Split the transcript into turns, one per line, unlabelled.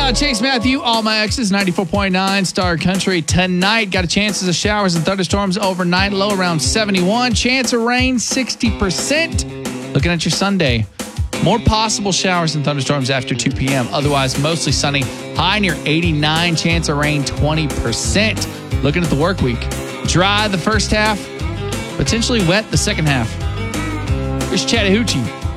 Chase Matthew, All My Exes, 94.9 Star Country. Tonight, got a chances of showers and thunderstorms overnight, low around 71. Chance of rain, 60%. Looking at your Sunday, more possible showers and thunderstorms after 2 p.m. Otherwise, mostly sunny, high near 89. Chance of rain, 20%. Looking at the work week, dry the first half, potentially wet the second half. Here's Chattahoochee.